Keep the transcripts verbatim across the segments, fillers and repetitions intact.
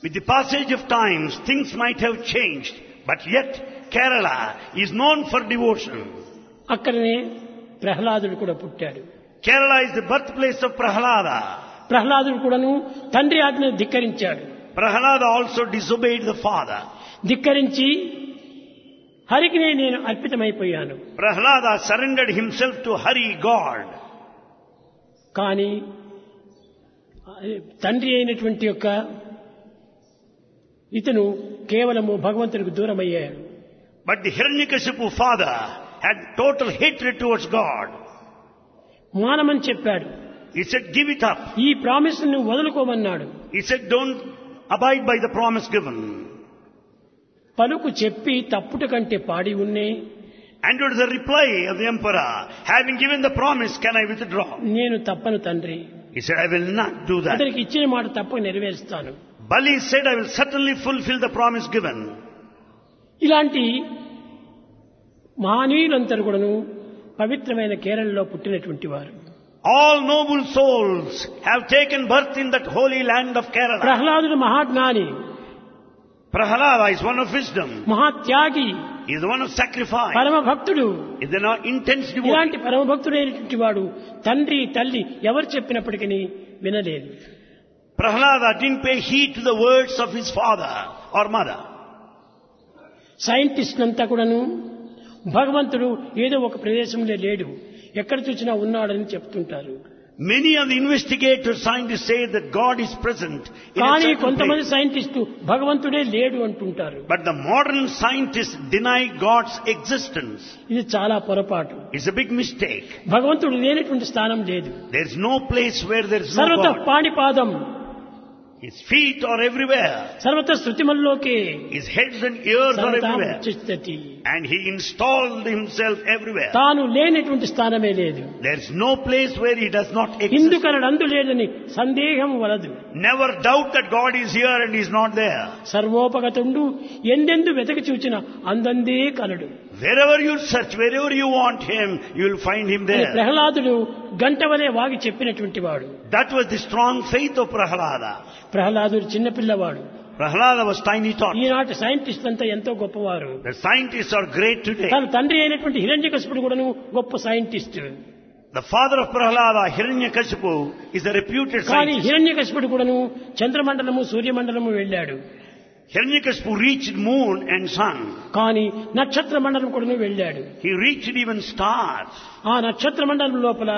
With the passage of times, things might have changed, but yet Kerala is known for devotion. అక్కడనే ప్రహ్లాదుడు కూడా పుట్టాడు. Kerala is the birthplace of Prahlada. ప్రహ్లాదుడు కూడాను తండ్రి ఆజ్ఞను ధిక్కరించాడు. Prahlada also disobeyed the father. ధిక్కరించి హరికి నేను అర్పితమైపోయాను. Prahlada surrendered himself to Hari, God. కానీ తండ్రి అయినటువంటి యొక్క ఇతను కేవలము భగవంతుడికి దూరమయ్యాడు. But the Hiranyakashipu father had total hatred towards God. మానమని చెప్పాడు. He said, give it up. ఈ ప్రామిస్ ను వదులుకోమన్నాడు. He said, don't abide by the promise given. పలుకు చెప్పి తప్పుట కంటే పాడి ఉన్నే. And it was the reply of the emperor, having given the promise, can I withdraw? నేను తప్పను తండ్రి. He said, I will not do that. అతనికి ఇచ్చిన మాట తప్పక నెరవేరుస్తాను. Bali said, I will certainly fulfill the promise given. ఇలాంటి మహనీయులందరూ కూడాను పవిత్రమైన కేరళలో పుట్టినటువంటి వారు. All noble souls have taken birth in that holy land of Kerala. ప్రహ్లాదుడు మహాజ్ఞాని. Prahlada is one of wisdom. మహాత్యాగి. He is the one of sacrifice. పరమ భక్తుడు. He is an intense devotee. ఇలాంటి పరమ భక్తుడైనటువంటి వాడు తండ్రి తల్లి ఎవరు చెప్పినప్పటికీ వినలేదు. Prahlada didn't pay heed to the words of his father or mother. సైంటిస్టులంతా కూడాను భగవంతుడు ఏదో ఒక ప్రదేశంలో లేడు, ఎక్కడ చూసినా ఉన్నాడని చెప్తుంటారు. Many of the investigators, scientists say that God is present in a కానీ certain కొంతమంది place. సైంటిస్టు భగవంతుడే లేడు అంటుంటారు. But the modern scientists deny God's existence. ఇది చాలా పొరపాటు. It's a big mistake. భగవంతుడు లేనటువంటి స్థానం లేదు. There is no place where there is no సర్వత God. పాణిపాదం. His feet are everywhere. సర్వత శృతిమల్లోకే. His heads and ears are everywhere. సర్వతాముచ్చిష్టతి. And he installed himself everywhere. తాను లేనటువంటి స్థానమే లేదు. There is no place where he does not exist. ఇందుకనడు అందు లేదని సందేహం వలదు. Never doubt that God is here and he is not there. సర్వోపగతుండు ఎందెందు వెతకి చూచిన అందందే కలడు. Wherever you search, wherever you want him, you will find him there. ప్రహ్లాదుడు గంటవలే వాగి చెప్పినటువంటి వాడు. That was the strong faith of Prahlada. ప్రహ్లాదుడు చిన్నపిల్లవాడు. Prahlada was tiny tot. ఈనాటి scientist అంతా ఎంతో గొప్పవారు. The scientists are great today. తన తండ్రి అయినటువంటి హిరణ్యకశిపుడు కూడాను గొప్ప scientist. The father of Prahlada, Hiranyakashipu, is a reputed కానీ scientist. హిరణ్యకశిపుడు కూడాను చంద్రమండలము సూర్యమండలము వెళ్ళాడు. Hiranyakashipu reached moon and sun. కానీ నక్షత్ర మండలం కూడాను వెళ్ళాడు. He reached even stars. ఆ నక్షత్ర మండలం లోపల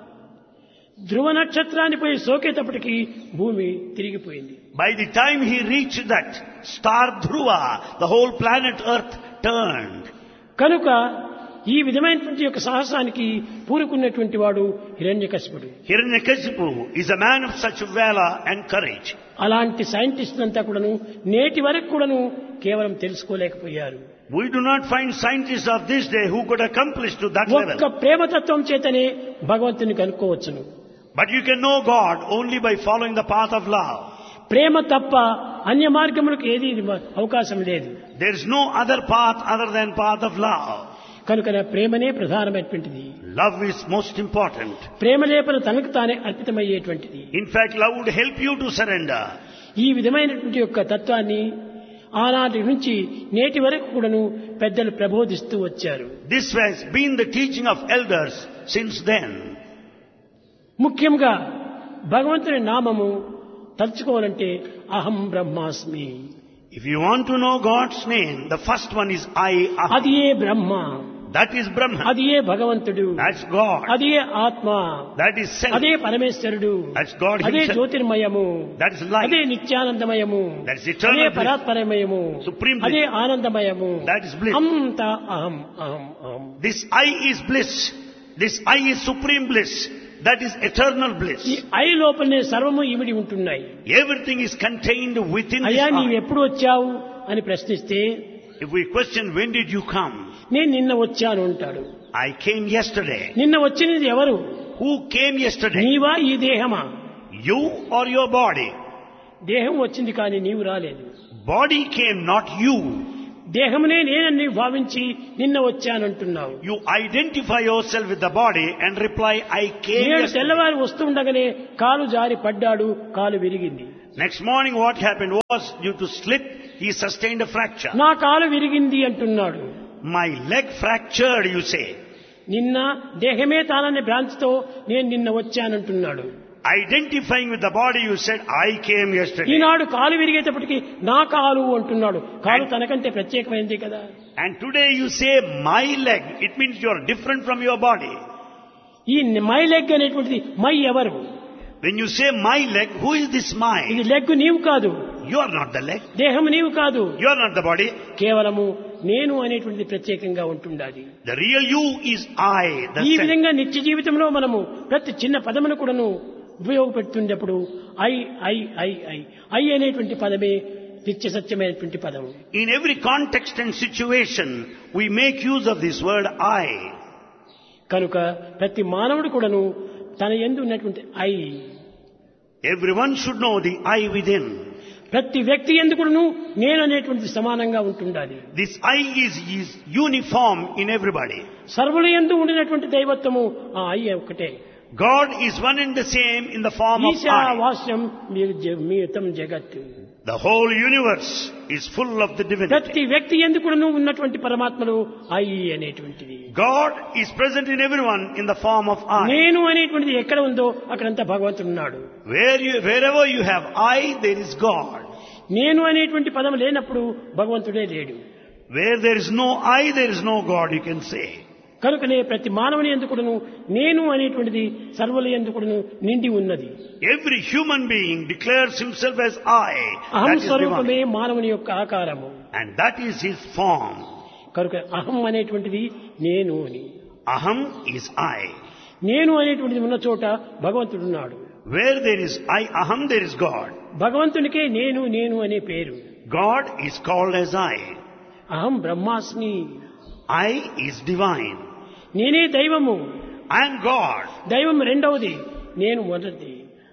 ధ్రువ నక్షత్రాన్ని పోయి సోకేటప్పటికి భూమి తిరిగిపోయింది. By the time he reached that star Dhruva, the whole planet Earth turned. కనుక ఈ విధమైనటువంటి యొక్క సాహసానికి పూనుకున్నటువంటి వాడు హిరణ్యకశిపుడు. Hiranyakashipu is a man of such valor and courage. అలాంటి సైంటిస్టులంతా కూడాను నేటి వరకు కూడాను కేవలం తెలుసుకోలేకపోయారు. We do not find scientists of this day who could accomplish to that ఒక్క level. ప్రేమతత్వం చేతనే భగవంతుని కనుక్కోవచ్చును. But you can know God only by following the path of love. ప్రేమ తప్ప అన్య మార్గములకు ఏది అవకాశం లేదు. There is no other path other than path of love. కనుక ప్రేమనే ప్రధానమైనటువంటిది. Love is most important. ప్రేమ లేపన తనకు తానే అర్పితమయ్యేటువంటిది. In fact, love would help you to surrender. ఈ విధమైనటువంటి యొక్క తత్వాన్ని ఆనాటి నుంచి నేటి వరకు కూడాను పెద్దలు ప్రబోధిస్తూ వచ్చారు. This has been the teaching of elders since then. ముఖ్యంగా భగవంతుని నామము తలుచుకోవాలంటే అహం బ్రహ్మాస్మి. If you want to know God's name, the first one is I, Aham. అది ఏ బ్రహ్మ. That is Brahman. అది ఏ భగవంతుడు. That's God. అది ఏ ఆత్మ. That is self. అదే పరమేశ్వరుడు. That's God అదే himself. జ్యోతిర్మయము. That is light. అదే నిత్యానందమయము. That is eternal అదే bliss. పరాత్పరమయము. Supreme bliss. అదే ఆనందమయము. That is bliss. అంత అహం అహం అహం. This I is bliss. This I is supreme bliss. That is eternal bliss. ఈ ఐ లోపలనే సర్వము ఇమిడి ఉంటున్నాయి. Everything is contained within అయ్యా this నీవు I. ఎప్పుడు వచ్చావు అని ప్రశ్నిస్తే If we question, when did you come? నేను నిన్న వచ్చాను అంటాడు. I came yesterday. నిన్న వచ్చినది ఎవరు? Who came yesterday? నీవా ఈ దేహమా? You or your body? దేహం వచ్చింది కానీ నీవు రాలేదు. Body came, not you. దేహమునే నేనని భావించి నిన్న వచ్చానంటున్నావు. You identify yourself with the body and reply, I came నేడు yesterday. తెల్లవారు వస్తుండగానే కాలు జారి పడ్డాడు, కాలు విరిగింది. Next morning what happened was, due to slip, he sustained a fracture. నా కాలు విరిగింది అంటున్నాడు. My leg fractured, you say. నిన్న దేహమే తాననే భ్రాంతితో నేను నిన్న వచ్చానంటున్నాడు. Identifying with the body, you said, I came yesterday. ఈనాడు కాలు విరిగేటప్పటికి నా కాలు అంటున్నాడు. కాలు తనకంటే ప్రత్యేకమైంది కదా. And today you say, my leg. It means you are different from your body. ఈ మై లెగ్ అనేటువంటిది మై ఎవరు? When you say my leg, who is this my? ఇది లెగ్ నీవు కాదు. You are not the leg. దేహం నీవు కాదు. You are not the body. కేవలము నేను అనేటువంటిది ప్రత్యేకంగా ఉంటుండాలి. The real you is I. The ఈ self. విధంగా నిత్య జీవితంలో మనము ప్రతి చిన్న పదమును కూడాను ఉపయోగపెడుతున్నప్పుడు I I I I I అనేటువంటి పదమే నిత్య సత్యమైనటువంటి పదము. In every context and situation, we make use of this word I. కనుక ప్రతి మానవుడు కూడాను తన యందు ఉన్నటువంటి I. Everyone should know the I within. ప్రతి వ్యక్తి యందు కూడాను నేను అనేటువంటిది సమానంగా ఉంటుండాలి. This I is, is uniform in everybody. సర్వుల యందు ఉండినటువంటి దైవత్వము ఆ ఐ ఒకటే. God is one and the same in the form of Esha I. వాస్యం మీతం జగత్. The whole universe is full of the divinity. ప్రతి వ్యక్తి యందు కూడాను ఉన్నటువంటి పరమాత్మలో ఐ అనేటువంటిది. God is present in everyone in the form of I. నేను అనేటువంటిది ఎక్కడ ఉందో అక్కడంతా భగవంతుడు ఉన్నాడు. Where you, wherever you have I, there is God. నేను అనేటువంటి పదం లేనప్పుడు భగవంతుడే లేడు. Where there is no I, there is no God, you can say. కనుకనే ప్రతి మానవుని యందు కూడాను నేను అనేటువంటిది సర్వుల యందు కూడాను నిండి ఉన్నది. Every human being declares himself as I. అహం That is స్వరూపమే divine. మానవుని యొక్క ఆకారము. And that is his form. కనుక అహం అనేటువంటిది నేను అని. Aham is I. నేను అనేటువంటిది ఉన్న చోట భగవంతుడు ఉన్నాడు. Where there is I, Aham, there is God. భగవంతునికే నేను నేను అనే పేరు. God is called as I. అహం బ్రహ్మాస్మి. I is divine. నేనే దైవము. I am God. దైవం రెండవది, నేను మొదటిది.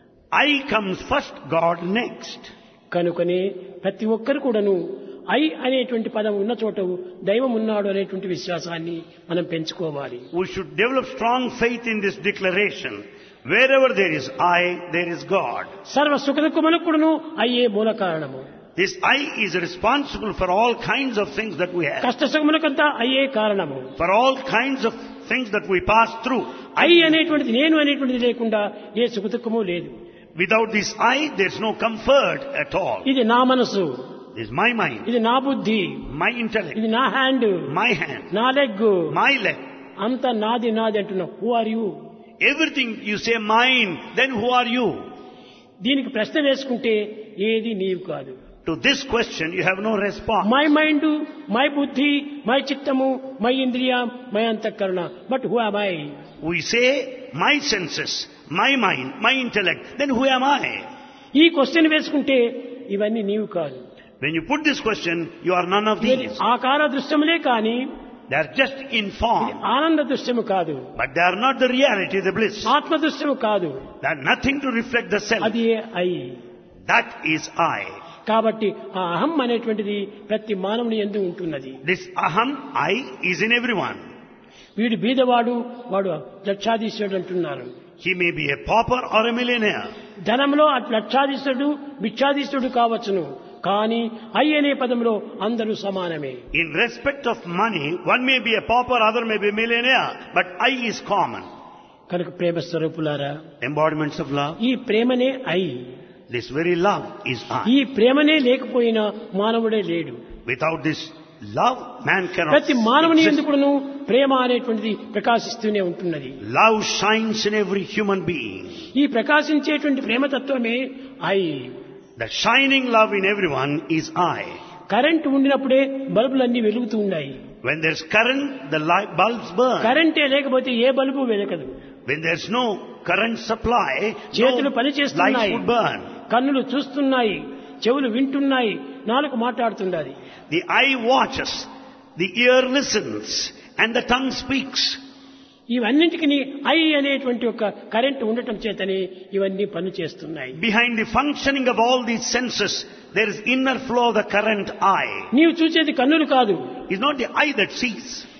I comes first, God next. కనుకనే ప్రతి ఒక్కరు కూడాను ఐ అనేటువంటి పదం ఉన్న చోట దైవం ఉన్నాడు అనేటువంటి విశ్వాసాన్ని మనం పెంచుకోవాలి. We should develop strong faith in this declaration. Wherever there is I, there is God. సర్వ సుఖదుఖములకు కూడాను అయ్యే మూల కారణము. This I is responsible for all kinds of things that we have. కష్ట సుఖములకంతా అయ్యే కారణము. For all kinds of things that we pass through. I అనేటువంటిది నేను అనేటువంటిది లేకుండా ఏ సుఖదుఖము లేదు. Without this I, there is no comfort at all. ఇది నా మనసు, This is my mind, ఇది నా బుద్ధి, my intellect, ఇది నా హ్యాండ్, my hand, నా లెగ్, my leg. అంత నాది నాది అంటున్నావు. Who are you? Everything you say mine, then who are you? దీనికి ప్రశ్న వేసుకుంటే ఏది నీవు కాదు. To this question you have no response. My mind, my బుద్ధి, మై చిత్తము, మై ఇంద్రియ, మై అంతఃకరణ. But who am I? We say my senses, my mind, my intellect, then who am I? ఈ క్వశ్చన్ వేసుకుంటే ఇవన్నీ నీవు కాదు. When you put this question, you are none of ఇవన్నీ these. ఆకార దృశ్యములే కాని They are just in form, ఆనంద దృశ్యము కాదు, but they are not the reality, the bliss. ఆత్మ దృశ్యము కాదు. They are nothing to reflect the self. అది ఐ. That is I. కాబట్టి ఆ అహం అనేటువంటిది ప్రతి మానవుని యందు ఉంటున్నది. This aham, I, is in everyone. వీడు బీదవాడు, వాడు లక్షాధీశ్వరుడు అంటున్నారు. He may be a pauper or a millionaire. ధనంలో లక్షాధీశ్వరుడు భిక్షాధీశ్వరుడు కావచ్చును, కానీ ఐ అనే పదంలో అందరూ సమానమే. In respect of money, one may be a pauper, other may be a millionaire, but I is common. కనుక ప్రేమ స్వరూపులారా, Embodiments of love. ఈ ప్రేమనే I. This very love is ఈ I. ప్రేమనే లేకపోయినా మానవుడే లేడు. Without this love, man cannot ప్రతి మానవుని exist. ఎందుకును ప్రేమ అనేటువంటిది ప్రకాశిస్తూనే ఉంటున్నది. Love shines in every human being. ఈ ప్రకాశించేటువంటి ప్రేమతత్వమే I. The shining love in everyone is I. Current ఉండినప్పుడే బల్బులన్నీ వెలుగుతూ ఉన్నాయి. When there's current, the light bulbs burn. కరెంటే లేకపోతే ఏ bulb వెలగదు. When there's no current supply, చేతులు no పని lights చేస్తున్నాయి, would burn. కన్నులు చూస్తున్నాయి, చెవులు వింటున్నాయి, నాలుక మాట్లాడుతున్నది. The eye watches, the ear listens, and the tongue speaks. ఇవన్నింటికి I అనేటువంటి ఒక కరెంట్ ఉండటం చేతనే ఇవన్నీ పని చేస్తున్నాయి. Behind the functioning of all these senses, there is inner flow of the current eye. నీవు చూసేది కన్నులు కాదు, It's not the eye that sees.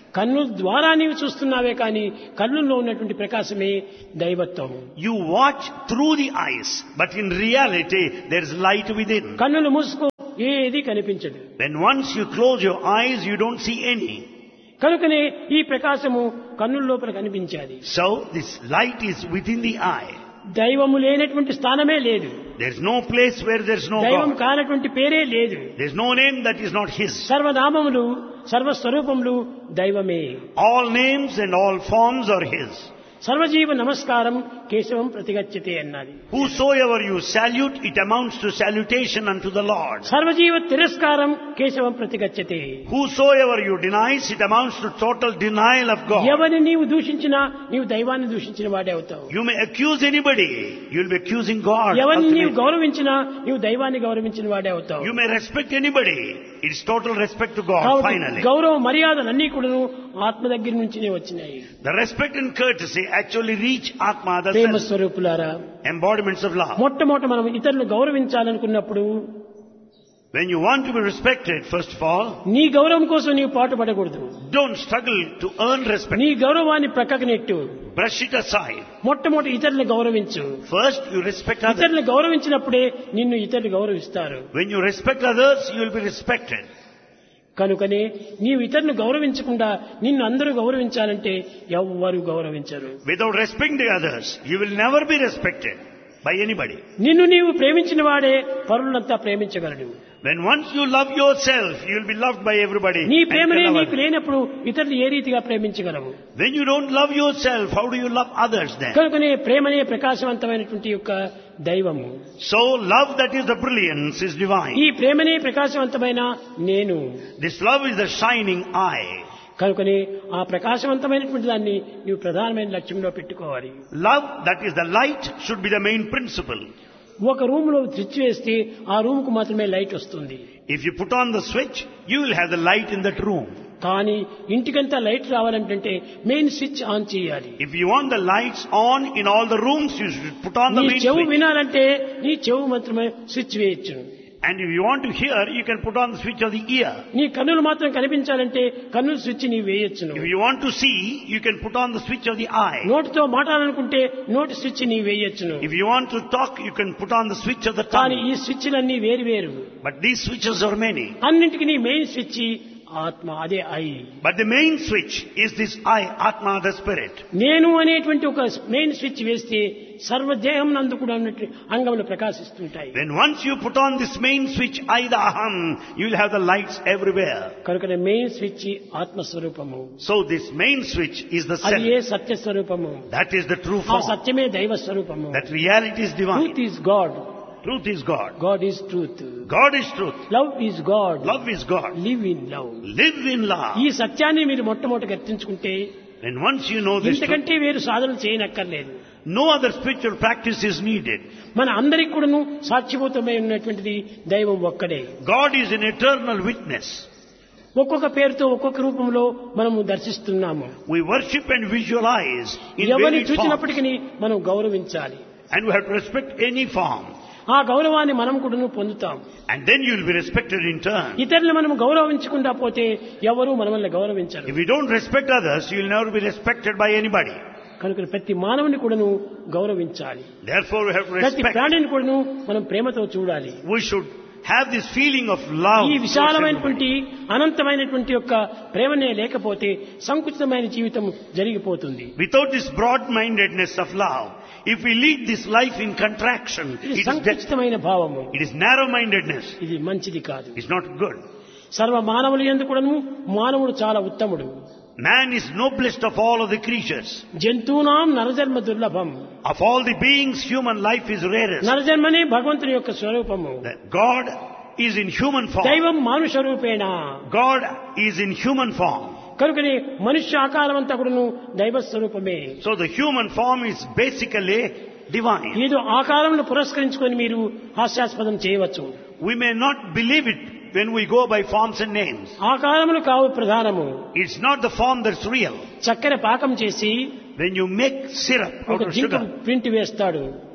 కన్ను ద్వారా నీవు చూస్తున్నావే కానీ కన్నుల్లో ఉన్నటువంటి ప్రకాశమే దైవత్వం. You watch through the eyes, but in reality there is light within. కన్నులు మూసుకో ఏది కనిపించదు. When once you close your eyes, you don't see any. కనుకనే ఈ ప్రకాశము కన్నుల లోపల కనిపించాలి. So this light is within the eye. దైవము లేనటువంటి స్థానమే లేదు. There is no place where there is no దైవం God. కానటువంటి పేరే లేదు. There is no name that is not His. సర్వనామములు సర్వస్వరూపములు దైవమే. All names and all forms are His. సర్వజీవ నమస్కారం కేశవం ప్రతిగచ్చతే అన్నది. Whosoever you salute, it amounts to salutation unto the Lord. సర్వజీవ తిరస్కారం కేశవం ప్రతిగచ్చతే. Whosoever you denies, it amounts to total denial of God. ఎవరిని నీవు దూషించినా నీవు దైవాన్ని దూషించిన వాడే అవుతావు. You may accuse anybody, you will be accusing God. ఎవరిని నీవు ultimately. గౌరవించినా నీవు దైవాన్ని గౌరవించిన వాడే అవుతావు. You may respect anybody, it is total respect to God కాబట్టి finally. గౌరవ మర్యాదలన్నీ కూడాను ఆత్మ దగ్గర నుంచినే వచ్చినాయి. The respect and courtesy actually reach Atma, the Prema self, స్వరూపులారా, embodiments of love. మొట్టమొదట మనం ఇతరులను గౌరవించాలనుకున్నప్పుడు When you want to be respected, first of all, నీ గౌరవం కోసం నీవు పాటుపడకూడదు. don't struggle to earn respect. నీ గౌరవాన్ని ప్రక్కకు నెట్టు. Brush it aside. మొట్టమొదటి ఇతరులను గౌరవించు. First, you respect others. ఇతరులను గౌరవించినప్పుడే నిన్ను ఇతరులు గౌరవిస్తారు. When you respect others, you will be respected. కనుకనే నీవు ఇతరులను గౌరవించకుండా నిన్ను అందరూ గౌరవించాలంటే ఎవ్వరూ గౌరవించరు. Without respecting others, you will never be respected by anybody. నిన్ను నీవు ప్రేమించిన వాడే పరులంతా ప్రేమించగలడు. When once you love yourself, you will be loved by everybody. నీ and ప్రేమనే can love నీకు others. లేనప్పుడు ఇతరులు ఏ రీతిగా ప్రేమించగలవు? When you don't love yourself, how do you love others then? కనుకనే ప్రేమనే ప్రకాశవంతమైనటువంటి యొక్క దైవము. So love that is the brilliance is divine. ఈ ప్రేమనే ప్రకాశవంతమైన నేను. This love is the shining eye. కనుకనే ఆ ప్రకాశవంతమైనటువంటి దాన్ని నీవు ప్రధానమైన లక్ష్యంలో పెట్టుకోవాలి. Love that is the light should be the main principle. ఒక రూమ్ లో స్విచ్ వేస్తే ఆ రూమ్ కు మాత్రమే లైట్ వస్తుంది. If you put on the switch, you will have the light in that room. కానీ ఇంటికంతా లైట్ రావాలంటే మెయిన్ స్విచ్ ఆన్ చేయాలి. If you want the lights on in all the rooms, you should put on the నీ main చెవు switch. వినాలంటే నీ చెవు మాత్రమే switch వేయచ్చు. And if you want to hear, you can put on the switch of the ear. నీ కన్నులు మాత్రం కనిపించాలంటే కన్నుల స్విచ్ నీ వేయచ్చును. If you want to see, you can put on the switch of the eye. నోటితో మాట్లాడాలనుకుంటే నోటి switch నీ వేయచ్చును. If you want to talk, you can put on the switch of the కానీ tongue. ఈ స్విచ్లన్నీ వేరు వేరు. But these switches are many. అన్నింటికి నీ main switch ఆత్మ, అదే I. But the main switch is this I, Atma, the spirit. నేను అనేటువంటి ఒక మెయిన్ స్విచ్ వేస్తే సర్వదేహం నందు కూడా ఉన్నట్టు అంగములు ప్రకాశిస్తుంటాయి. When once you put on this main switch, I, the Aham, you will have the lights everywhere. కనుక మెయిన్ స్విచ్ ఆత్మస్వరూపము. So this main switch is the అది ఏ self. సత్య స్వరూపము. That is the true ఆ form. సత్యమే దైవ స్వరూపము. That reality is divine. Truth is God. Truth is God. God is truth. God is truth. Love is God. Love is God. Live in love. Live in love. ఈ సత్యాన్ని మీరు మొట్టమొదటి గుర్తించుకుంటే And once you know this truth, ఇంతకంటే వేరు సాధన చేయనక్కర్లేదు. no other spiritual practice is needed. మన అందరికి కూడాను సాక్షిభూతమై ఉన్నటువంటిది దైవం ఒక్కడే. God is an eternal witness. ఒక్కొక్క పేరుతో ఒక్కొక్క రూపంలో మనము దర్శిస్తున్నాము. We worship and visualize in ఎవరిని varied forms. చూసినప్పటికీ మనం గౌరవించాలి. And we have to respect any form. ఆ గౌరవాన్ని మనం కూడాను పొందుతాం. And then you will be respected in turn. ఇతరులు మనం గౌరవించకుండా పోతే ఎవరు మనల్ని గౌరవించరు. If you don't respect others, you will never be respected by anybody. కనుక ప్రతి మానవుని కూడాను గౌరవించాలి. Therefore we have to ప్రతి respect. ప్రాణిని కూడాను మనం ప్రేమతో చూడాలి. We should have this feeling of love. ఈ towards విశాలమైనటువంటి everybody. అనంతమైనటువంటి యొక్క ప్రేమనే లేకపోతే సంకుచితమైన జీవితం జరిగిపోతుంది. Without this broad-mindedness of love, if we lead this life in contraction, ఇది it is death. సంకుచితమైన భావము. It is narrow-mindedness. ఇది మంచిది కాదు. It's not good. సర్వ మానవులు యందు కూడాను మానవుడు చాలా ఉత్తముడు. Man is noblest of all of the creatures. జంతువునాం నరజన్మ దుర్లభం. Of all the beings, human life is rarest. నరజన్మనే భగవంతుని యొక్క స్వరూపము. That God is in human form. దైవం మానుష రూపేణ. God is in human form. కనుకనే మనుష్య ఆకారం అంతా కూడాను దైవ స్వరూపమే. So the human form is basically divine. ఏదో ఆకారంను పురస్కరించుకొని మీరు హాస్యాస్పదం చేయవచ్చు. We may not believe it when we go by forms and names. ఆకారములు కావు ప్రధానము. It's not the form that's real. చక్కెర పాకం చేసి When you make syrup out ఒక of జింక sugar ప్రింట్ వేస్తాడు.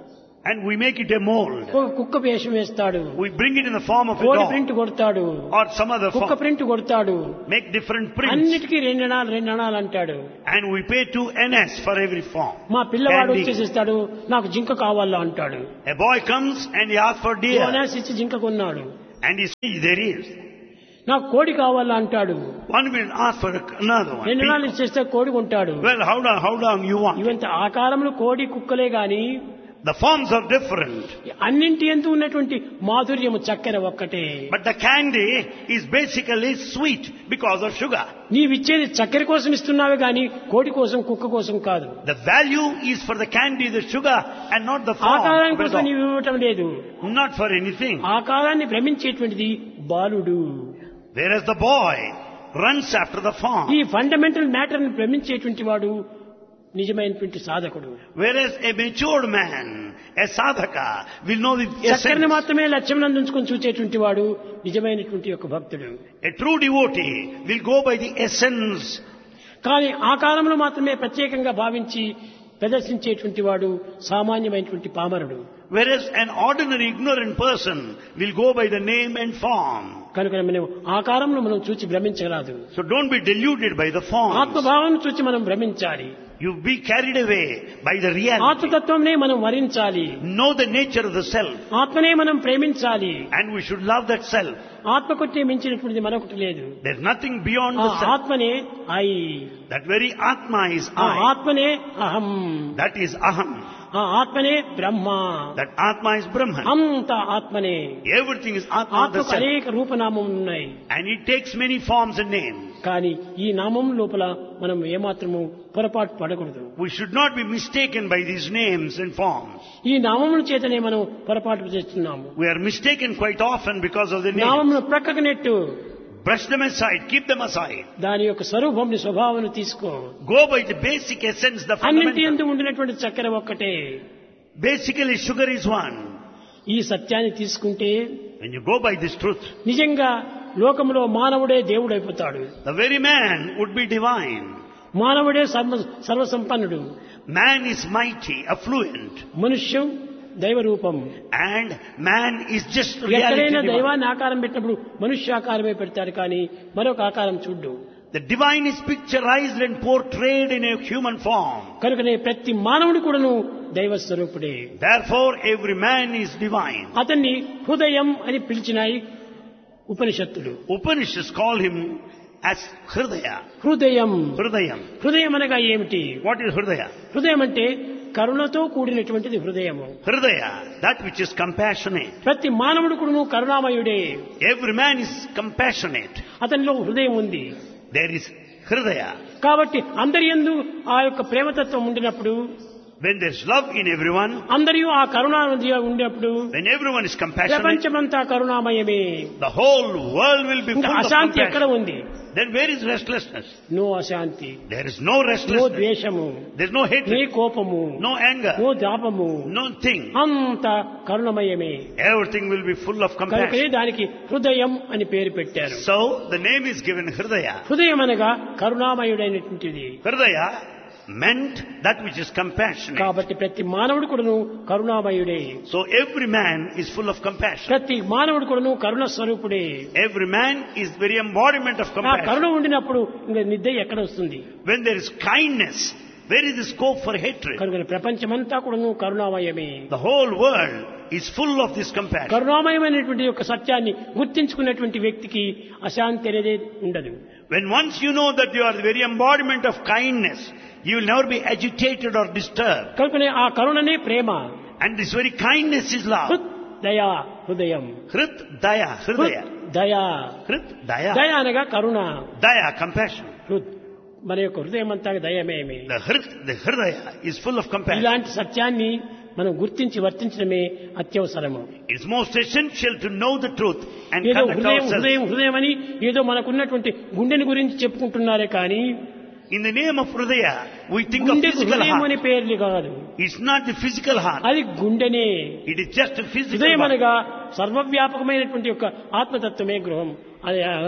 and we make it a mold. ఒక కుక్క వేషం వేస్తాడు, We bring it in the form of a కోడి dog ప్రింట్ కొడతాడు, or some other కుక్క form. ప్రింట్ కొడతాడు, Make different prints. అన్నిటికీ రెండు అణాలు రెండు అణాలు అంటాడు. And we pay two N S for every form. మా పిల్లవాడు Candy. వచ్చేసిస్తాడు, నాకు జింక కావాలా అంటాడు. A boy comes and he asks for two deer. అణాస్ ఇచ్చి జింక కొన్నాడు. And he says there is. నాకు కోడి కావాలా అంటాడు. One will ask for another one. రెండు అణాలు ఇచ్చేస్తే కోడి కొంటాడు. Well, how long, how long you want? ఇవంత ఆకారంలో కోడి కుక్కలే గాని The forms are different. అన్నింటి ఎందు ఉన్నటువంటి మాధుర్యము చక్కెర ఒక్కటే. But the candy is basically sweet because of sugar. నీవిచ్చేది చక్కెర కోసం ఇస్తున్నావే గాని కోడి కోసం కుక్క కోసం కాదు. The value is for the candy, the sugar, and not the form. ఆకారాన్ని of a కోసం dog. నీవు ఇవ్వటం లేదు. Not for anything. ఆకారాన్ని భ్రమించేటువంటిది బాలుడు. Whereas the boy runs after the form. ఈ ఫండమెంటల్ మ్యాటర్ ని భ్రమించేటువంటి వాడు నిజమైనటువంటి సాధకుడు. Whereas a matured man, a sadhaka, will know the చక్కెరని essence. మాత్రమే లక్ష్యం నందుకొని చూచేటువంటి వాడు నిజమైనటువంటి ఒక భక్తుడు. A true devotee will go by the essence. కానీ ఆకారంలో మాత్రమే ప్రత్యేకంగా భావించి ప్రదర్శించేటువంటి వాడు సామాన్యమైనటువంటి పామరుడు. Whereas an ordinary ignorant person will go by the name and form. కనుక మనం ఆకారంలో మనం చూచి భ్రమించరాదు. So don't be deluded by the form. ఆత్మభావం చూచి మనం భ్రమించాలి. You be carried away by the reality. ఆత్మతత్వంనే మనం వరించాలి. Know the nature of the self. ఆత్మనే మనం ప్రేమించాలి. And we should love that self. ఆత్మకొట్టే మించినటువంటిది మరొకటి లేదు. There's nothing beyond ఆ the self. ఆత్మనే I. That very Atma is ఆ I. ఆత్మనే అహం. That is Aham. ఆ ఆత్మనే బ్రహ్మ. That Atma is Brahman. అంత ఆత్మనే. Everything is Atma, the ఆత్మకు self. అనేక రూపనామం ఉన్నాయి. And it takes many forms and names. కానీ ఈ నామం లోపల మనం ఏమాత్రము పొరపాటు పడకూడదు. We should not be mistaken by these names and forms. ఈ నామముల చేతనే మనం పొరపాటు చేస్తున్నాము. We are mistaken quite often because of the names. నామమును ప్రక్కకు net. Brush them aside, keep them aside. దాని యొక్క స్వరూపంని స్వభావాన్ని తీసుకో. Go by the basic essence, the అన్నింటి fundamental. యందు ఉండినటువంటి చక్కెర ఒక్కటే. Basically, sugar is one. ఈ సత్యాన్ని తీసుకుంటే When you go by this truth, నిజంగా లోకములో మానవుడే దేవుడైపోతాడు. the very man would be divine. మానవుడే సర్వ సర్వసంపన్నుడు. Man is mighty, affluent. మనుష్యం దైవ రూపం. And man is just ఎక్కడైనా reality divine. దైవాన్ని ఆకారం పెట్టినప్పుడు మనుష్యాకారమే పెడతాడు కానీ మరొక ఆకారం చూడ్డు. The divine is picturized and portrayed in a human form. కనుకనే ప్రతి మానవుడు కూడాను దైవ స్వరూపుడే. Therefore, every man is divine. అతన్ని హృదయం అని పిలిచినాయి ఉపనిషత్తులు. Upanishads call him as Hridaya. హృదయం. Hridayam. హృదయం అనగా ఏమిటి? What is Hridaya? హృదయం అంటే కరుణతో కూడినటువంటిది హృదయము. Hridaya, that which is compassionate. ప్రతి మానవుడు కూడాను కరుణామయుడే. Every man is compassionate. అతనిలో హృదయం ఉంది. There is Hridaya. కాబట్టి అందరి యందు ఆ యొక్క ప్రేమతత్వం ఉండినప్పుడు, When there is love in everyone, అందరూ ఆ కరుణామయ ఉండినప్పుడు when everyone is compassionate, ప్రపంచమంతా కరుణామయమే. the whole world will be ఇంకా full of అశాంతి ఎక్కడ compassion. ఉంది? Then where is restlessness? No అశాంతి, There is no no restlessness. ద్వేషము, There is no నీ hatred, కోపము, no anger, no దాపము, no thing. అంత కరుణమయమే. Everything will be full of కనుకనే compassion. దానికి హృదయం అని పేరు పెట్టారు. So the name is given Hridaya. హృదయం అనగా కరుణామయుడైనటువంటిది. Hridaya meant that which is compassionate. కాబట్టి ప్రతి మానవుడు కూడాను కరుణామయుడే. So every man is full of compassion. ప్రతి మానవుడు కూడాను కరుణ స్వరూపుడే. Every man is very embodiment of ఆ compassion. కరుణ ఉండినప్పుడు ఇంకా నిద్ర ఎక్కడ వస్తుంది? When there is kindness, where is the scope for hatred? కనుక ప్రపంచమంతా కూడాను కరుణామయమే. The whole world is full of this compassion. కరుణామయమైనటువంటి యొక్క సత్యాన్ని గుర్తించుకున్నటువంటి వ్యక్తికి అశాంతి అనేది ఉండదు. When once you know that you are the very embodiment of kindness, you will never be agitated or disturbed. కనుకనే ఆ కరుణనే ప్రేమ. And this very kindness is love. హృత్ దయా హృదయం. Hrit Daya, Hridaya. దయా. Hrit Daya. దయ అనగా కరుణ. Daya, compassion. హృద్ మన యొక్క హృదయం అంతా దయమేమి. The Hrit, the Hridaya is full of compassion. ఇలాంటి సత్యాన్ని మనం గుర్తించి వర్తించడమే అత్యవసరము. It's most essential to know the truth and ఏదో conduct హృదయం ourselves. హృదయం హృదయం అని ఏదో మనకున్నటువంటి గుండెని గురించి చెప్పుకుంటున్నారే కానీ In the name of Hridaya, we think of గుండెకు physical హృదయం అని heart. పేర్లు కాదు. It's not the physical heart. అది గుండెనే. It is just a physical హృదయం heart. అనగా సర్వవ్యాపకమైనటువంటి యొక్క ఆత్మతత్వమే గృహం. అది అహం.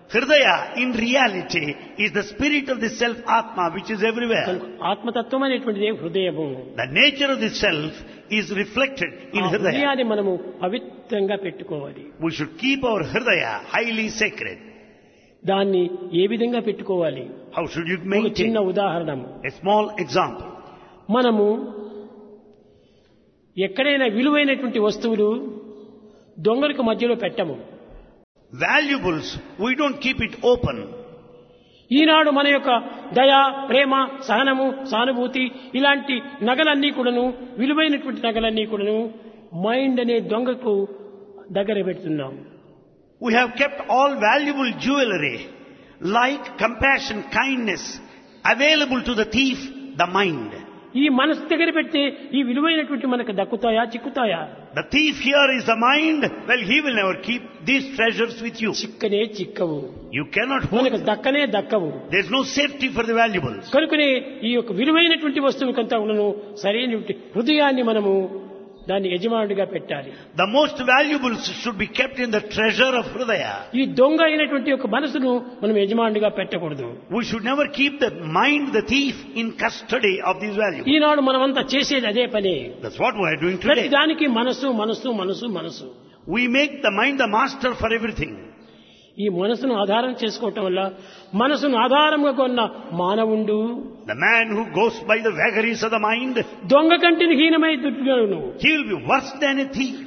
Hridaya, in reality, is the spirit of the self Atma, which is everywhere. ఆత్మతత్వం అనేటువంటిదే హృదయము. The nature of the self is reflected in ఆ Hridaya. హృదయాన్ని మనము పవిత్రంగా పెట్టుకోవాలి. We should keep our Hridaya highly sacred. దాన్ని ఏ విధంగా పెట్టుకోవాలి? How should you ఒక maintain? చిన్న ఉదాహరణ. A small example. మనము ఎక్కడైనా విలువైనటువంటి వస్తువులు దొంగలకు మధ్యలో పెట్టము. Valuables, we don't keep it open. ఈనాడు మన యొక్క దయ, ప్రేమ, సహనము, సానుభూతి ఇలాంటి నగలన్నీ కూడాను, విలువైనటువంటి నగలన్నీ కూడాను మైండ్ అనే దొంగకు దగ్గర పెడుతున్నాం. We have kept all valuable jewelry, like compassion, kindness, available to the thief, the mind. ఈ మనసు దగ్గర పెడితే ఈ విలువైనటువంటి మనకు దక్కుతాయా, చిక్కుతాయా? The thief here is the mind. Well, he will never keep these treasures with you. చిక్కనే చిక్కవు, You cannot hold మనకు them. దక్కనే దక్కవు. There is no safety for the valuables. కనుకనే ఈ యొక్క విలువైనటువంటి వస్తువుకంతా ఉన్నను సరైనటువంటి హృదయాన్ని మనము దాన్ని యజమానుడిగా పెట్టాలి. The most valuables should be kept in the treasure of Hridaya. ఈ దొంగ అయినటువంటి యొక్క మనసును మనం యజమానుడిగా పెట్టకూడదు. We should never keep the mind, the thief, in custody of these valuables. ఈనాడు మనమంతా చేసేది అదే పని. That's what we are doing ప్రతి today. దానికి మనసు మనసు మనసు మనసు. We make the mind the master for everything. ఈ మనసును ఆధారం చేసుకోవటం వల్ల మనసును ఆధారంగా కొన్న మానవుండు The man who goes by the vagaries of the mind, దొంగ కంటిని హీనమై దుర్గను. he will be worse than a thief.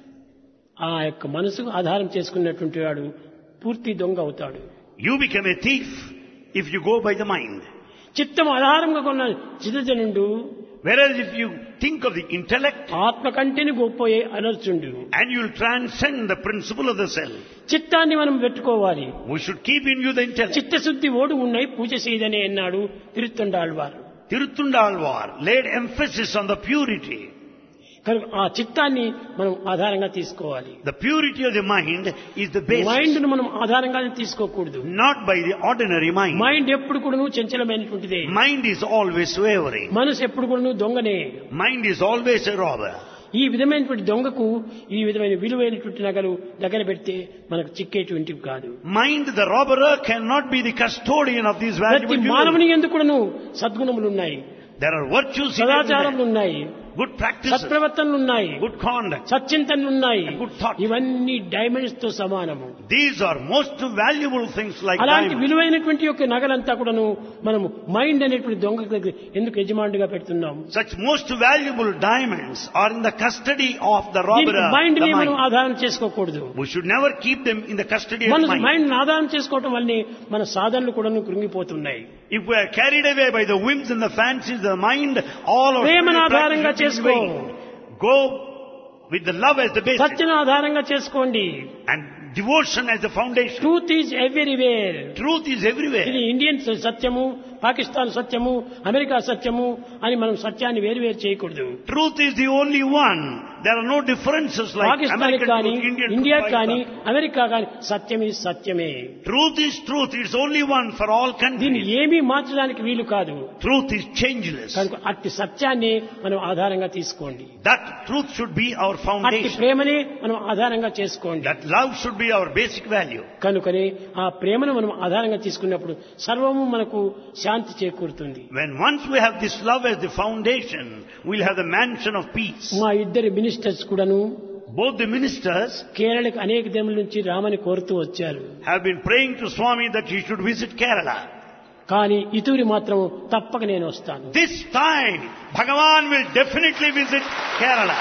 ఆ యొక్క మనసుకు ఆధారం చేసుకున్నటువంటి వాడు పూర్తి దొంగ అవుతాడు. You become a thief if you go by the mind. చిత్తం ఆధారంగా కొన్న చిత్తజనుండు Whereas if you think of the intellect, ఆత్మ కంటిని గొప్పయే అనర్చుండు. and you will transcend the principle of the self. చిత్తాన్ని మనం పెట్టుకోవాలి. We should keep in view the intellect. చిత్తశుద్ధి ఓడు ఉన్నై పూజ చేయదనే అన్నాడు తిరుత్తొండాళ్వారు. Tirthundalvar laid emphasis on the purity. కనుక ఆ చిత్తాన్ని మనం ఆధారంగా తీసుకోవాలి. The purity of the mind is the basis, mind ను మనం ఆధారంగా తీసుకోకూడదు. not by the ordinary mind. Mind ఎప్పుడు కూడాను చంచలమైనటువంటిదే. Mind is always wavering. మనసు ఎప్పుడు కూడాను దొంగనే. Mind is always a robber. ఈ విధమైనటువంటి దొంగకు ఈ విధమైన విలువైనటువంటి నగలు దగ్గర పెడితే మనకు చిక్కేటువంటివి కాదు. Mind, the robber, cannot be the custodian of these ప్రతి valuable jewels. మానవుని ఎందుకు కూడాను సద్గుణములు ఉన్నాయి, There are virtues in సదాచారములు everyone. ఉన్నాయి, Good practices, సత్ప్రవర్తనలు ఉన్నాయి, good conduct. సచ్చింతనలు ఉన్నాయి. Good thought. ఇవన్నీ డైమండ్స్ తో సమానము. These are most valuable things like అలాంటి diamonds. విలువైనటువంటి యొక్క నగలంతా కూడాను మనము మైండ్ అనేటువంటి దొంగ దగ్గర ఎందుకు యజమానుడిగా పెడుతున్నాం? Such most valuable diamonds are in the custody of the robber, దీనికి మైండ్ ని the మనం mind. ఆధారం చేసుకోకూడదు. We should never keep them in the custody of మన mind. మైండ్ ఆధారం చేసుకోవటం వల్లనే మన సాధనలు కూడాను కృంగిపోతున్నాయి. If we are carried away by the whims and the fancies of the mind, all our ప్రేమను spiritual ఆధారంగా practice will చేసుకో. be vain. Go with the love as the basis సత్యను ఆధారంగా చేసుకోండి. and devotion as the foundation. Truth is everywhere. Truth is everywhere. ఇది Indian సత్యము, పాకిస్తాన్ సత్యము, America సత్యము అని మనం సత్యాన్ని వేరు వేరు చేయకూడదు. Truth is the only one. There are no differences like Pakistan American కానీ truth, Indian ఇండియా truth, కానీ Pakistan. అమెరికా కానీ సత్యం ఈ సత్యమే. Truth is truth. It's only one for all దీన్ని countries. ఏమీ మార్చడానికి వీలు కాదు. Truth is changeless. కనుక అట్టి సత్యాన్ని మనం ఆధారంగా తీసుకోండి. That truth should be our అట్టి foundation. ప్రేమనే మనం ఆధారంగా చేసుకోండి. That love should be our basic value. కనుకనే ఆ ప్రేమను మనం ఆధారంగా తీసుకున్నప్పుడు సర్వము మనకు శాంతి చేకూరుతుంది. When once we have this love as the foundation, we'll have the mansion of peace. మా ఇద్దరు మినిస్టర్స్ కూడాను Both the ministers కేరళకు అనేక దినముల నుంచి రామని కోరుతూ వచ్చారు. have been praying to Swami that he should visit Kerala. కానీ ఇతూరి మాత్రం తప్పక నేను వస్తాను. This time, Bhagavan will definitely visit Kerala.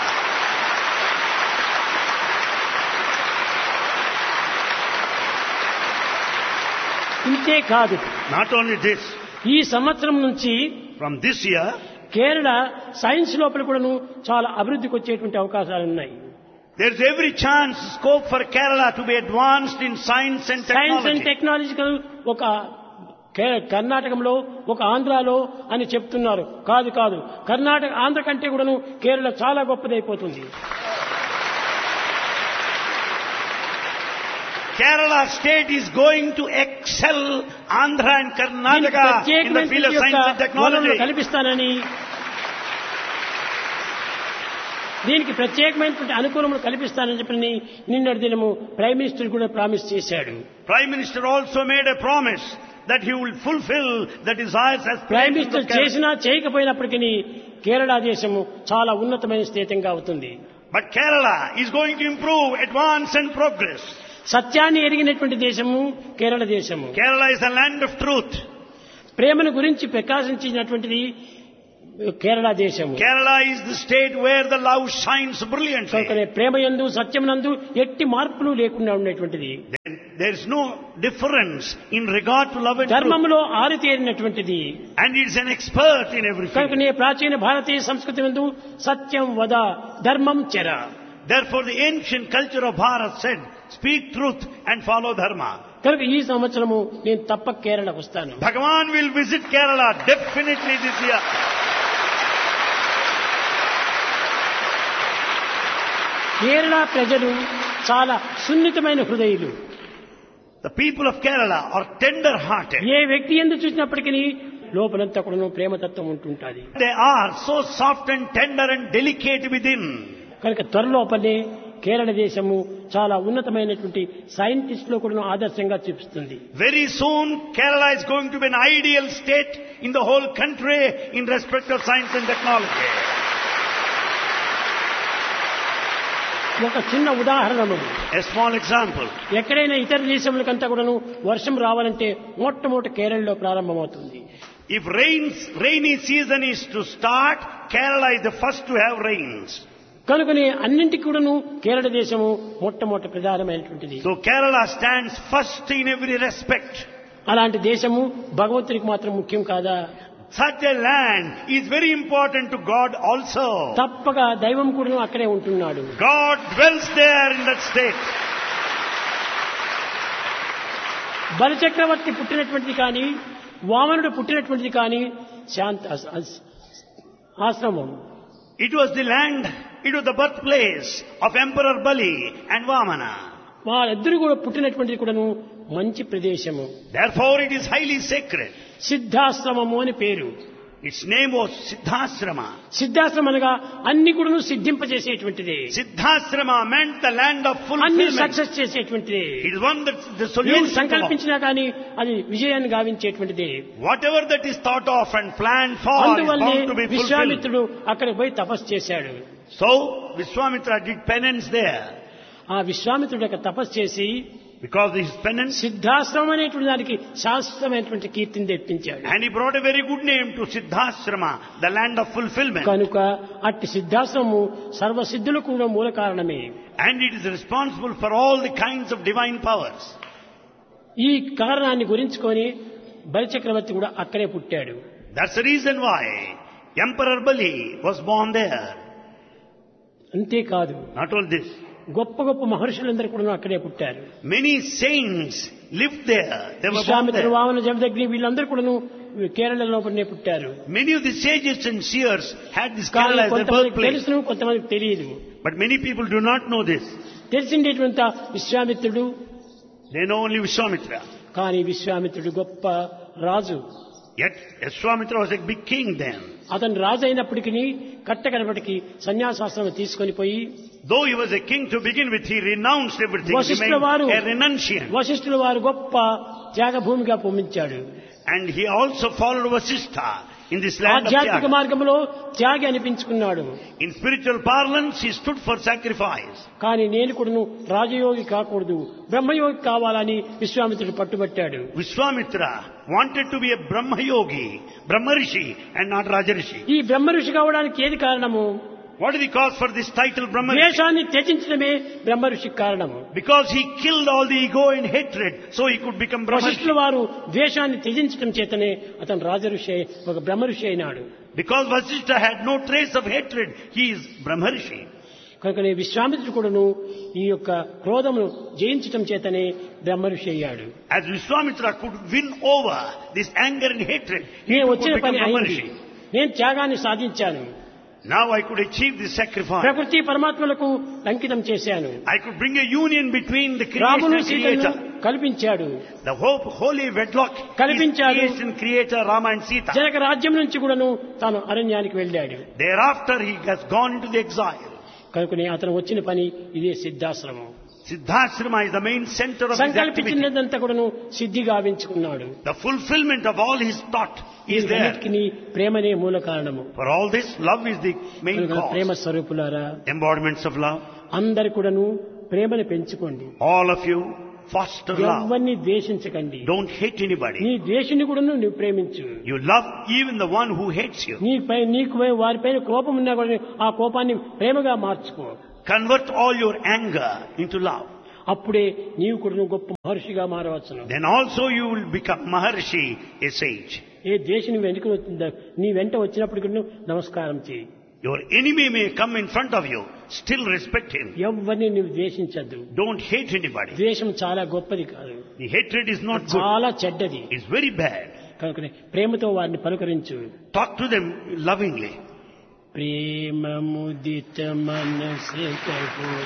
ఇంతే కాదు, Not only this, ఈ సంవత్సరం నుంచి from this year, Kerala science లోపల కూడాను చాలా అభివృద్ధికి వచ్చేటువంటి అవకాశాలు ఉన్నాయి. there's every chance, scope for Kerala to be advanced in science and science and technology. Technological ఒక కే- కర్ణాటకలో ఒక ఆంధ్రాలో అని చెప్తున్నారు. కాదు కాదు, కర్ణాటక ఆంధ్ర కంటే కూడాను కేరళ చాలా గొప్పదైపోతుంది. Kerala state is going to excel Andhra and దీనికి Karnataka in the field of ప్రత్యేకమైన science and వనరులు technology. కల్పిస్తానని దీనికి ప్రత్యేకమైనటువంటి అనుకూలములు కల్పిస్తానని చెప్పి నిన్నటి దినము ప్రైమ్ మినిస్టర్ కూడా ప్రామిస్ చేశాడు. Prime Minister also made a promise that he will fulfill the desires as prime minister చేసినా చేయకపోయినప్పటికీ కేరళ దేశము చాలా ఉన్నతమైన స్థితిగా అవుతుంది. But Kerala is going to improve, advance and progress. సత్యాన్ని ఎరిగినటువంటి దేశము కేరళ దేశము. Kerala is the land of truth. ప్రేమను గురించి ప్రకాశించినటువంటిది కేరళ దేశము. Kerala is the state where the love shines brilliantly. కనుకనే ప్రేమయందు సత్యమునందు ఎట్టి మార్పులు లేకుండా ఉండేటువంటిది. There is no difference in regard to love and truth. ధర్మములో ఆరితేరినటువంటిది. And it is an expert in everything. కనుకనే ప్రాచీన భారతీయ సంస్కృతి నందు సత్యం వద ధర్మం చర. Therefore the ancient culture of Bharat said, speak truth and follow dharma. కనుక ఈ సంవత్సరము నేను తప్పక కేరళకు వస్తాను. Bhagavan will visit Kerala definitely this year. Kerala ప్రజలు చాలా సున్నితమైన హృదయులు. The people of Kerala are tender hearted. ఏ వ్యక్తి ఎందు చూసినప్పటికీ లోపలంతా కూడా ప్రేమతత్వం ఉంటుంటుంది. They are so soft and tender and delicate within. కనుక త్వరలోపలే కేరళ దేశము చాలా ఉన్నతమైనటువంటి సైంటిస్టులు కూడా ఆదర్శంగా చూపిస్తుంది. Very soon Kerala is going to be an ideal state in the whole country in respect of science and technology. ఒక చిన్న ఉదాహరణము, a small example. ఎక్కడైనా ఇతర దేశములకంతా కూడాను వర్షం రావాలంటే మొట్టమొదటి కేరళలో ప్రారంభమవుతుంది. If rains rainy season is to start, Kerala is the first to have rains. కనుకనే అన్నింటికి కూడాను కేరళ దేశము మొట్టమొదటి ప్రధానమైనటువంటిది. So Kerala stands first in every respect. అలాంటి దేశము భగవంతునికి మాత్రం ముఖ్యం కాదా? Such a land is very important to God also. తప్పక దైవం కూడా అక్కడే ఉంటున్నాడు. God dwells there in that state. బలిచక్రవర్తి పుట్టినటువంటిది కానీ వామనుడు పుట్టినటువంటిది కానీ శాంత ఆశ్రమం. It was the land, it was the birthplace of Emperor Bali and Vamana. వాళ్ళిద్దరూ కూడా పుట్టినటువంటిది కూడాను మంచి ప్రదేశము. Therefore it is highly sacred. సిద్ధాశ్రమము అని పేరు. Its name was Siddhasrama. Siddhashramam అనగా అన్ని కూడాను సిద్ధింపజేసేటువంటిది. Siddhasrama meant the land of అన్ని fulfillment. సక్సెస్ చేసేటువంటిది. It is one that the ఏం solution. సంకల్పించినా కానీ అది విజయాన్ని గావించేటువంటిది. Whatever that is thought of and planned for is అందువల్లే bound to be fulfilled. విశ్వామిత్రుడు అక్కడికి పోయి తపస్సు చేశాడు. So Vishwamitra did penance there. ఆ విశ్వామిత్రుడు యొక్క తపస్సు చేసి Because of his penance, Siddhashramam అనేటువంటి దానికి శాశ్వతమైనటువంటి కీర్తిని తెప్పించాడు. and he brought a very good name to Siddhasrama, the land of fulfillment. కనుక అట్టి సిద్ధాశ్రమము సర్వసిద్ధులకు కూడా మూల కారణమే. And it is responsible for all the kinds of divine powers. ఈ కారణాన్ని గురించుకొని బలిచక్రవర్తి కూడా అక్కడే పుట్టాడు. That's the reason why Emperor Bali was born there. అంతేకాదు, Not all this. గొప్ప గొప్ప మహర్షులందరూ కూడా అక్కడే పుట్టారు. Many saints lived there. They were born Vishwamitra there. Vamana Jamadagni వీళ్ళందరూ కూడాను కేరళలో పడినే పుట్టారు. Many of the sages and seers had this కానీ Kerala as their కొంతమందికి birthplace. తెలుసును, కొంతమందికి తెలియదు. But many people do not know this. తెలిసిండేటువంటి విశ్వామిత్రుడు, They know only Vishwamitra. కానీ విశ్వామిత్రుడు గొప్ప రాజు. Yet Vishwamitra was a big king then. అతను రాజు అయినప్పటికీ కట్టకనపటికి సన్యాసాశ్రమం తీసుకొని పోయి, Though he was a king to begin with, he renounced everything. He వశిష్ఠుల remained వారు a renunciant. వశిష్ఠుల వారు గొప్ప త్యాగభూమిగా పొమ్మించాడు. And he also followed Vasishtha in this land of ఆధ్యాత్మిక Tyaga. మార్గంలో త్యాగి అనిపించుకున్నాడు. In spiritual parlance, he stood for sacrifice. కానీ నేను కూడాను రాజయోగి కాకూడదు, బ్రహ్మయోగి కావాలని విశ్వామిత్రుడు పట్టుబట్టాడు. Vishwamitra wanted to be a Brahma Yogi, Brahma Rishi and not Raja Rishi. ఈ బ్రహ్మ ఋషి కావడానికి ఏది కారణము? What is the cause for this title Brahma Rishi? ద్వేషాన్ని త్యజించడమే బ్రహ్మ ఋషికి కారణము. Because he killed all the ego and hatred, so he could become Brahma వశిష్ఠుల Rishi. వారు ద్వేషాన్ని త్యజించడం చేతనే అతను రాజ ఋషి అయి ఒక బ్రహ్మ ఋషి అయినాడు. Because Vasishtha had no trace of hatred, he is Brahma Rishi. కనుకనే విశ్వామిత్రుడు కూడాను ఈ యొక్క క్రోధమును జయించటం చేతనే బ్రహ్మ ఋషి అయ్యాడు. As Vishwamitra could win over this anger and hatred, he నేను could వచ్చిన become పని Brahma అయింది, Rishi. నేను త్యాగాన్ని సాధించాను, Now I could achieve this sacrifice. ప్రకృతి పరమాత్మలకు అంకితం చేశాను, I could bring a union between the creation రామును and సీతను creator. కల్పించాడు. The hope, holy wedlock is కల్పించాడు. creation, creator, Rama and Sita. Janaka రాజ్యం నుంచి కూడాను తాను అరణ్యానికి వెళ్ళాడు. Thereafter he has gone into the exile. కనుకనే అతను వచ్చిన పని ఇదే Siddhashramam. Siddhasrama is the main center of his activity. సంకల్పించినదంతా కూడాను సిద్ధి గావించుకున్నాడు. The fulfillment of all his thought is there. వీటన్నిటికీ ప్రేమనే మూల కారణము. For all this, love is the main cause. ప్రేమ స్వరూపులారా, Embodiments of love. అందరు కూడాను ప్రేమను పెంచుకోండి. All of you foster love. ఎవరిని ద్వేషించకండి. Don't hate anybody. నీ ద్వేషుని కూడాను నువ్వు ప్రేమించు. You love even the one who hates you. నీపై నీకు వారిపైన కోపం ఉన్నా కూడా ఆ కోపాన్ని ప్రేమగా మార్చుకో. Convert all your anger into love. అప్పుడే నీవు కూడా గొప్ప మహర్షిగా మారవచ్చును. Then also you will become Maharshi, a sage. ఏ దేశం వెనుక వచ్చిందా నీ వెంట వచ్చినప్పుడు కూడా నమస్కారం చేయి. Your enemy may come in front of you, still respect him. ఎవరిని నువ్వు ద్వేషించద్దు. Don't hate anybody. ద్వేషం చాలా గొప్పది కాదు. The hatred is not good. చాలా చెడ్డది. It's very bad. కనుక ప్రేమతో వారిని పలుకరించు. Talk to them lovingly. ప్రేమ ముదిత మనసే